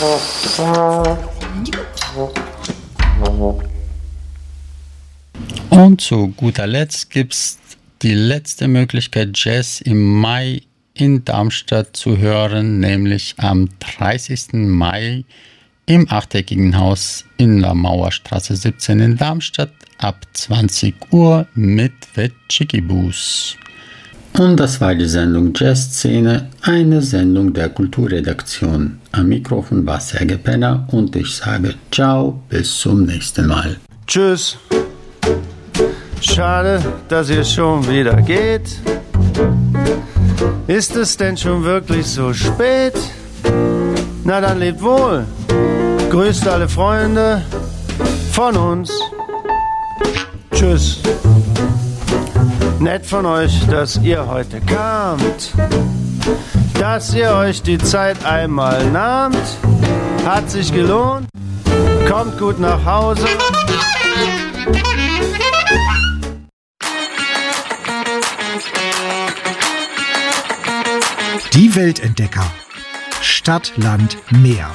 Und zu guter Letzt gibt's die letzte Möglichkeit, Jazz im Mai in Darmstadt zu hören, nämlich am 30. Mai im achteckigen Haus in der Mauerstraße 17 in Darmstadt ab 20 Uhr mit Vetschikibus. Und das war die Sendung Jazzszene, eine Sendung der Kulturredaktion. Am Mikrofon war Serge Penner und ich sage ciao, bis zum nächsten Mal. Tschüss. Schade, dass ihr schon wieder geht. Ist es denn schon wirklich so spät? Na dann lebt wohl. Grüßt alle Freunde von uns. Tschüss. Nett von euch, dass ihr heute kamt. Dass ihr euch die Zeit einmal nahmt. Hat sich gelohnt. Kommt gut nach Hause. Die Weltentdecker. Stadt, Land, Meer.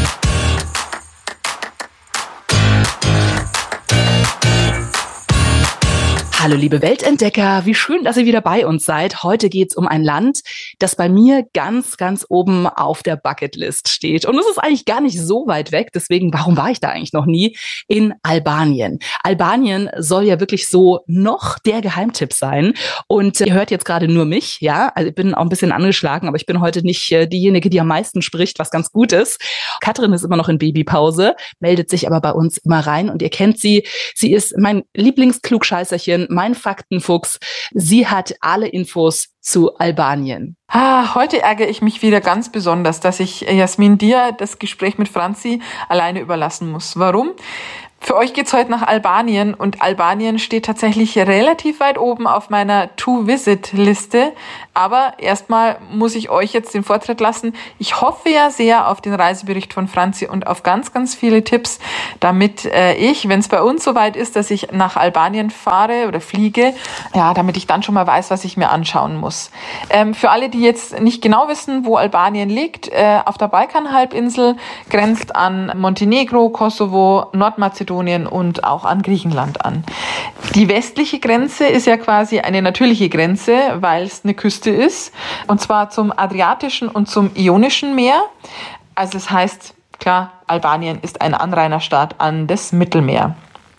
Hallo liebe Weltentdecker, wie schön, dass ihr wieder bei uns seid. Heute geht's um ein Land, das bei mir ganz, ganz oben auf der Bucketlist steht. Und es ist eigentlich gar nicht so weit weg, deswegen, warum war ich da eigentlich noch nie? In Albanien. Albanien soll ja wirklich so noch der Geheimtipp sein. Und ihr hört jetzt gerade nur mich, ja? Also ich bin auch ein bisschen angeschlagen, aber ich bin heute nicht diejenige, die am meisten spricht, was ganz gut ist. Katrin ist immer noch in Babypause, meldet sich aber bei uns immer rein und ihr kennt sie. Sie ist mein Lieblingsklugscheißerchen, mein Faktenfuchs. Sie hat alle Infos zu Albanien. Heute ärgere ich mich wieder ganz besonders, dass ich Jasmin dir das Gespräch mit Franzi alleine überlassen muss. Warum? Für euch geht's heute nach Albanien und Albanien steht tatsächlich relativ weit oben auf meiner To-Visit-Liste. Aber erstmal muss ich euch jetzt den Vortritt lassen. Ich hoffe ja sehr auf den Reisebericht von Franzi und auf ganz, ganz viele Tipps, damit ich, wenn es bei uns soweit ist, dass ich nach Albanien fahre oder fliege, ja, damit ich dann schon mal weiß, was ich mir anschauen muss. Für alle, die jetzt nicht genau wissen, wo Albanien liegt, auf der Balkanhalbinsel, grenzt an Montenegro, Kosovo, Nordmazedonien und auch an Griechenland an. Die westliche Grenze ist ja quasi eine natürliche Grenze, weil es eine Küste ist, und zwar zum Adriatischen und zum Ionischen Meer. Also das heißt, klar, Albanien ist ein Anrainerstaat an das Mittelmeer.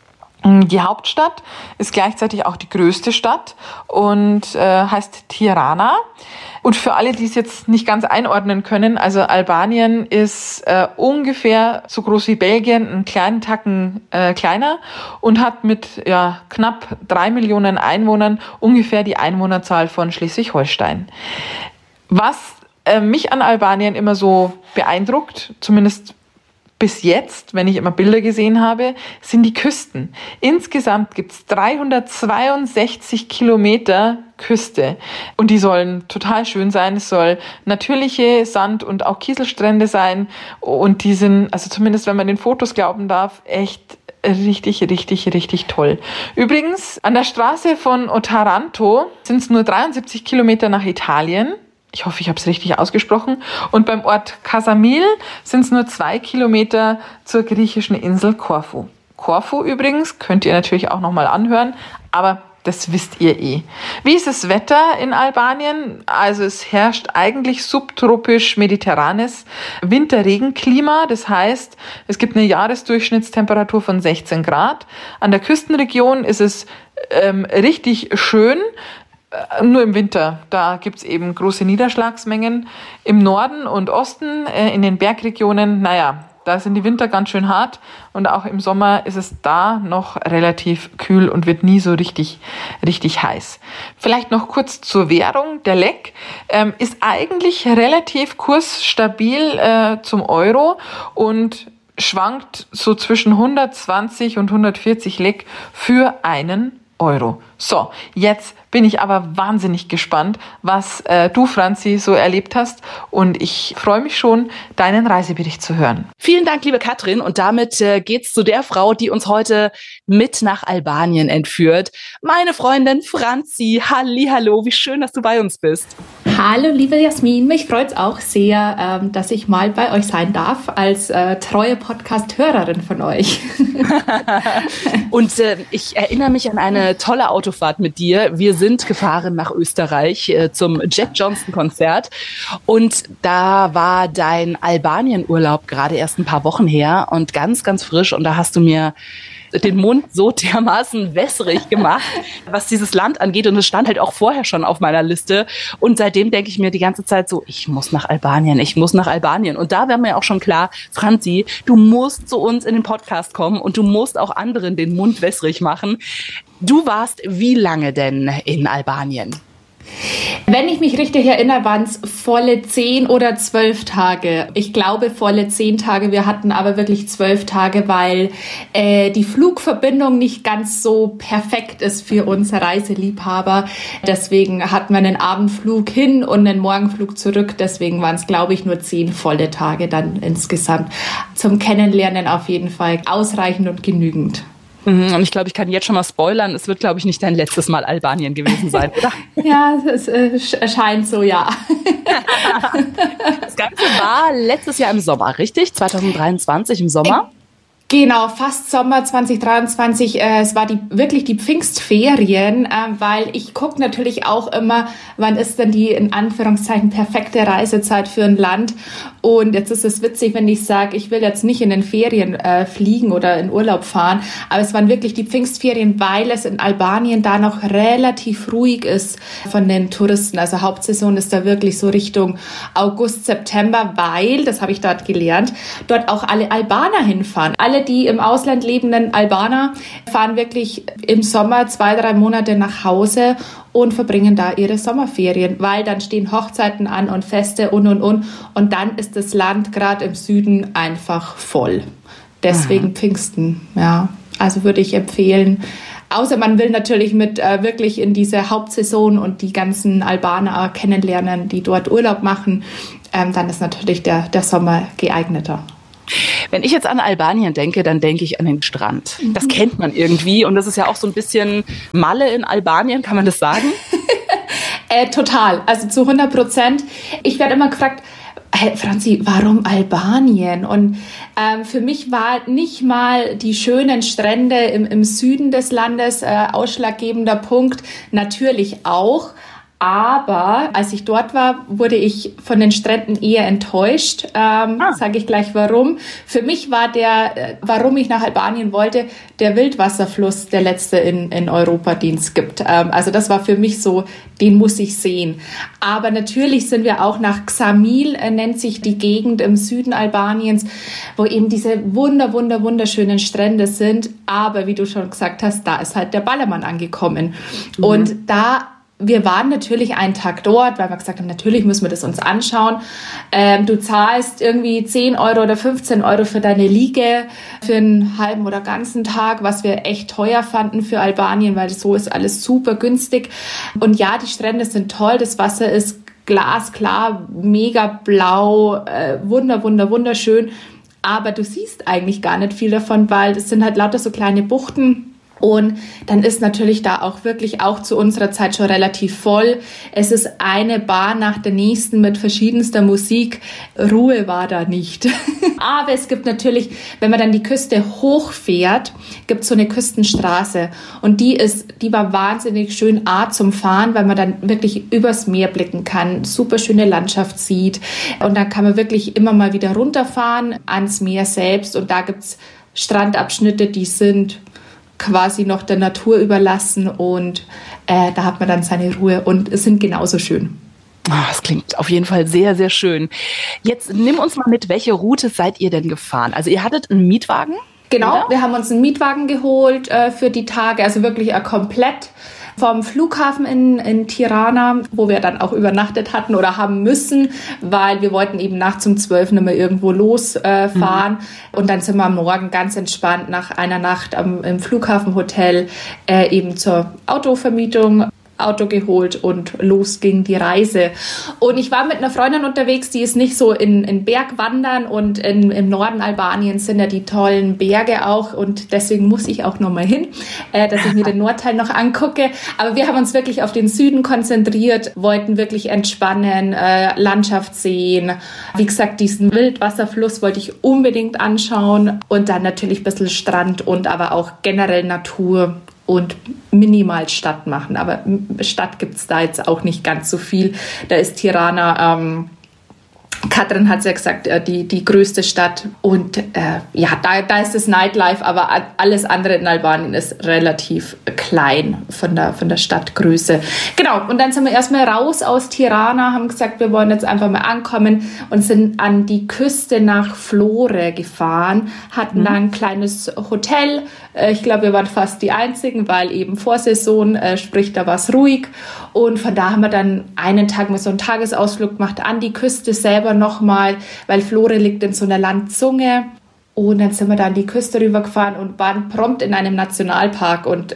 Die Hauptstadt ist gleichzeitig auch die größte Stadt und heißt Tirana. Und für alle, die es jetzt nicht ganz einordnen können, also Albanien ist ungefähr so groß wie Belgien, einen kleinen Tacken kleiner und hat mit knapp 3 Millionen Einwohnern ungefähr die Einwohnerzahl von Schleswig-Holstein. Was mich an Albanien immer so beeindruckt, zumindest bis jetzt, wenn ich immer Bilder gesehen habe, sind die Küsten. Insgesamt gibt es 362 Kilometer Küste und die sollen total schön sein. Es soll natürliche Sand- und auch Kieselstrände sein und die sind, also zumindest wenn man den Fotos glauben darf, echt richtig, richtig, richtig toll. Übrigens, an der Straße von Otranto sind es nur 73 Kilometer nach Italien. Ich hoffe, ich habe es richtig ausgesprochen. Und beim Ort Casamil sind es nur 2 Kilometer zur griechischen Insel Korfu. Korfu übrigens könnt ihr natürlich auch nochmal anhören, aber das wisst ihr eh. Wie ist das Wetter in Albanien? Also es herrscht eigentlich subtropisch-mediterranes Winterregenklima. Das heißt, es gibt eine Jahresdurchschnittstemperatur von 16 Grad. An der Küstenregion ist es richtig schön. Nur im Winter, da gibt's eben große Niederschlagsmengen. Im Norden und Osten, in den Bergregionen, da sind die Winter ganz schön hart und auch im Sommer ist es da noch relativ kühl und wird nie so richtig heiß. Vielleicht noch kurz zur Währung. Der Lek ist eigentlich relativ kursstabil zum Euro und schwankt so zwischen 120 und 140 Lek für einen Euro. So, jetzt bin ich aber wahnsinnig gespannt, was du, Franzi, so erlebt hast. Und ich freue mich schon, deinen Reisebericht zu hören. Vielen Dank, liebe Katrin. Und damit geht's zu der Frau, die uns heute mit nach Albanien entführt. Meine Freundin Franzi. Hallihallo, wie schön, dass du bei uns bist. Hallo, liebe Jasmin. Mich freut es auch sehr, dass ich mal bei euch sein darf, als treue Podcast-Hörerin von euch. Und ich erinnere mich an eine tolle Autofahrt mit dir. Wir sind gefahren nach Österreich zum Jack Johnson-Konzert. Und da war dein Albanien-Urlaub gerade erst ein paar Wochen her und ganz, ganz frisch. Und da hast du mir den Mund so dermaßen wässrig gemacht, was dieses Land angeht. Und es stand halt auch vorher schon auf meiner Liste. Und seitdem denke ich mir die ganze Zeit so, ich muss nach Albanien, ich muss nach Albanien. Und da wäre mir auch schon klar, Franzi, du musst zu uns in den Podcast kommen und du musst auch anderen den Mund wässrig machen. Du warst wie lange denn in Albanien? Wenn ich mich richtig erinnere, waren es volle 10 oder 12 Tage. Ich glaube volle 10 Tage. Wir hatten aber wirklich 12 Tage, weil die Flugverbindung nicht ganz so perfekt ist für uns Reiseliebhaber. Deswegen hatten wir einen Abendflug hin und einen Morgenflug zurück. Deswegen waren es, glaube ich, nur 10 volle Tage dann insgesamt. Zum Kennenlernen auf jeden Fall ausreichend und genügend. Und ich glaube, ich kann jetzt schon mal spoilern, es wird, glaube ich, nicht dein letztes Mal Albanien gewesen sein, oder? Ja, es scheint so, ja. Das Ganze war letztes Jahr im Sommer, richtig? 2023 im Sommer? Genau, fast Sommer 2023. Es war wirklich die Pfingstferien, weil ich gucke natürlich auch immer, wann ist denn die in Anführungszeichen perfekte Reisezeit für ein Land. Und jetzt ist es witzig, wenn ich sage, ich will jetzt nicht in den Ferien fliegen oder in Urlaub fahren, aber es waren wirklich die Pfingstferien, weil es in Albanien da noch relativ ruhig ist von den Touristen. Also Hauptsaison ist da wirklich so Richtung August, September, weil, das habe ich dort gelernt, dort auch alle Albaner hinfahren. Alle, die im Ausland lebenden Albaner, fahren wirklich im Sommer 2-3 Monate nach Hause und verbringen da ihre Sommerferien, weil dann stehen Hochzeiten an und Feste und. Und dann ist das Land gerade im Süden einfach voll. Deswegen Pfingsten, ja. Also würde ich empfehlen, außer man will natürlich mit wirklich in diese Hauptsaison und die ganzen Albaner kennenlernen, die dort Urlaub machen, dann ist natürlich der Sommer geeigneter. Wenn ich jetzt an Albanien denke, dann denke ich an den Strand. Das kennt man irgendwie und das ist ja auch so ein bisschen Malle in Albanien, kann man das sagen? Total, also zu 100%. Ich werde immer gefragt, hey, Franzi, warum Albanien? Und für mich war nicht mal die schönen Strände im Süden des Landes ausschlaggebender Punkt, natürlich auch. Aber als ich dort war, wurde ich von den Stränden eher enttäuscht. Sage ich gleich warum. Für mich war warum ich nach Albanien wollte, der Wildwasserfluss, der letzte in Europa, den es gibt. Also das war für mich so, den muss ich sehen. Aber natürlich sind wir auch nach Ksamil, nennt sich die Gegend im Süden Albaniens, wo eben diese wunderschönen Strände sind. Aber wie du schon gesagt hast, da ist halt der Ballermann angekommen. Und wir waren natürlich einen Tag dort, weil wir gesagt haben, natürlich müssen wir das uns anschauen. Du zahlst irgendwie 10 Euro oder 15 Euro für deine Liege für einen halben oder ganzen Tag, was wir echt teuer fanden für Albanien, weil so ist alles super günstig. Und ja, die Strände sind toll, das Wasser ist glasklar, mega blau, wunderschön. Aber du siehst eigentlich gar nicht viel davon, weil das sind halt lauter so kleine Buchten. Und dann ist natürlich da auch wirklich auch zu unserer Zeit schon relativ voll. Es ist eine Bar nach der nächsten mit verschiedenster Musik. Ruhe war da nicht. Aber es gibt natürlich, wenn man dann die Küste hochfährt, gibt es so eine Küstenstraße. Und die war wahnsinnig schön zum Fahren, weil man dann wirklich übers Meer blicken kann, super schöne Landschaft sieht. Und dann kann man wirklich immer mal wieder runterfahren ans Meer selbst. Und da gibt es Strandabschnitte, die sind quasi noch der Natur überlassen und da hat man dann seine Ruhe und es sind genauso schön. Das klingt auf jeden Fall sehr, sehr schön. Jetzt nimm uns mal mit, welche Route seid ihr denn gefahren? Also ihr hattet einen Mietwagen? Genau, oder? Wir haben uns einen Mietwagen geholt für die Tage, also wirklich komplett vom Flughafen in Tirana, wo wir dann auch übernachtet hatten oder haben müssen, weil wir wollten eben nachts um 12 nicht mehr irgendwo losfahren. Und dann sind wir am Morgen ganz entspannt nach einer Nacht im Flughafenhotel eben zur Autovermietung Auto geholt und los ging die Reise. Und ich war mit einer Freundin unterwegs, die ist nicht so in Bergwandern und im Norden Albaniens sind ja die tollen Berge auch und deswegen muss ich auch nochmal hin, dass ich mir den Nordteil noch angucke. Aber wir haben uns wirklich auf den Süden konzentriert, wollten wirklich entspannen, Landschaft sehen. Wie gesagt, diesen Wildwasserfluss wollte ich unbedingt anschauen und dann natürlich ein bisschen Strand und aber auch generell Natur und minimal Stadt machen. Aber Stadt gibt es da jetzt auch nicht ganz so viel. Da ist Tirana, Katrin hat es ja gesagt, die größte Stadt. Und da ist das Nightlife, aber alles andere in Albanien ist relativ klein von der Stadtgröße. Genau, und dann sind wir erstmal raus aus Tirana, haben gesagt, wir wollen jetzt einfach mal ankommen und sind an die Küste nach Vlore gefahren, hatten da ein kleines Hotel. Ich glaube, wir waren fast die Einzigen, weil eben Vorsaison, sprich, da war es ruhig. Und von da haben wir dann einen Tag mal so einen Tagesausflug gemacht an die Küste selber nochmal, weil Vlore liegt in so einer Landzunge. Und dann sind wir da an die Küste rübergefahren und waren prompt in einem Nationalpark. Und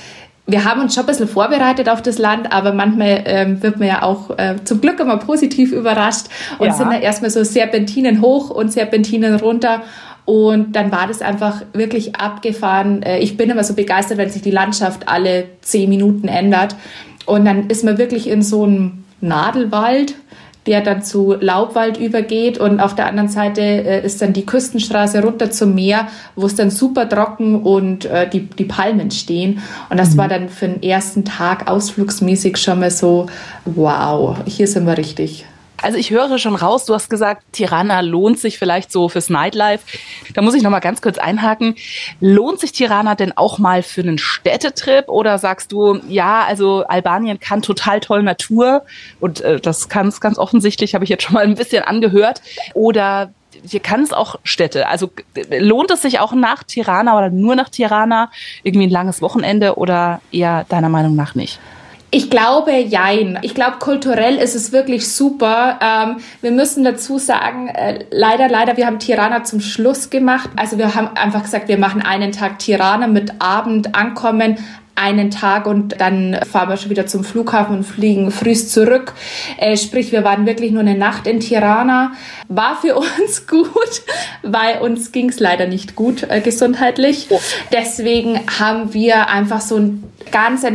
wir haben uns schon ein bisschen vorbereitet auf das Land, aber manchmal wird man ja auch zum Glück immer positiv überrascht und sind da erstmal so Serpentinen hoch und Serpentinen runter. Und dann war das einfach wirklich abgefahren. Ich bin immer so begeistert, wenn sich die Landschaft alle 10 Minuten ändert. Und dann ist man wirklich in so einem Nadelwald, der dann zu Laubwald übergeht. Und auf der anderen Seite ist dann die Küstenstraße runter zum Meer, wo es dann super trocken und die Palmen stehen. Und das war dann für den ersten Tag ausflugsmäßig schon mal so, wow, hier sind wir richtig. Also ich höre schon raus, du hast gesagt, Tirana lohnt sich vielleicht so fürs Nightlife. Da muss ich noch mal ganz kurz einhaken. Lohnt sich Tirana denn auch mal für einen Städtetrip? Oder sagst du, ja, also Albanien kann total toll Natur und das kann es ganz offensichtlich, habe ich jetzt schon mal ein bisschen angehört. Oder hier kann es auch Städte. Also lohnt es sich auch nach Tirana oder nur nach Tirana irgendwie ein langes Wochenende oder eher deiner Meinung nach nicht? Ich glaube, jein. Ich glaube, kulturell ist es wirklich super. Wir müssen dazu sagen, leider, wir haben Tirana zum Schluss gemacht. Also wir haben einfach gesagt, wir machen einen Tag Tirana mit Abend ankommen, einen Tag und dann fahren wir schon wieder zum Flughafen und fliegen frühst zurück. Sprich, wir waren wirklich nur eine Nacht in Tirana. War für uns gut, weil uns ging es leider nicht gut gesundheitlich. Deswegen haben wir einfach so ein ganz